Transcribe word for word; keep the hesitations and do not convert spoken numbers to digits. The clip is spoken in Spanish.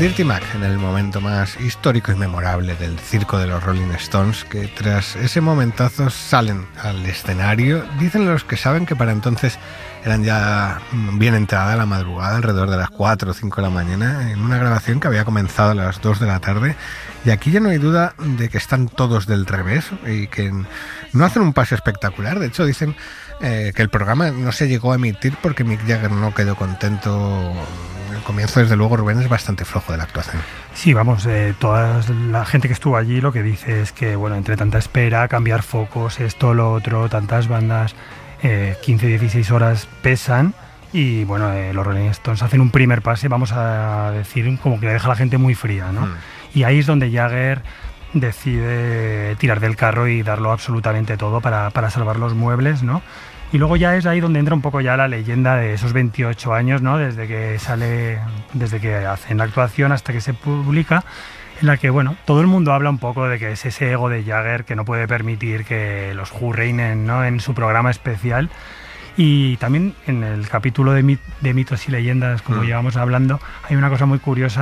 Dirty Mac en el momento más histórico y memorable del circo de los Rolling Stones, que tras ese momentazo salen al escenario. Dicen los que saben que para entonces eran ya bien entrada la madrugada, alrededor de las cuatro o cinco de la mañana, en una grabación que había comenzado a las dos de la tarde. Y aquí ya no hay duda de que están todos del revés y que no hacen un pase espectacular. De hecho, dicen eh, que el programa no se llegó a emitir porque Mick Jagger no quedó contento. El comienzo, desde luego, Rubén, es bastante flojo de la actuación. Sí, vamos, eh, toda la gente que estuvo allí lo que dice es que, bueno, entre tanta espera, cambiar focos, esto, lo otro, tantas bandas, eh, quince, dieciséis horas pesan. Y bueno, eh, los Rolling Stones hacen un primer pase, vamos a decir, como que le deja a la gente muy fría, ¿no? Mm. Y ahí es donde Jagger decide tirar del carro y darlo absolutamente todo para, para salvar los muebles, ¿no? Y luego ya es ahí donde entra un poco ya la leyenda de esos veintiocho años, ¿no? Desde que sale, desde que hacen la actuación hasta que se publica, en la que, bueno, todo el mundo habla un poco de que es ese ego de Jagger que no puede permitir que los Who reinen, ¿no? En su programa especial. Y también en el capítulo de, mit- de mitos y leyendas, como mm. llevamos hablando, hay una cosa muy curiosa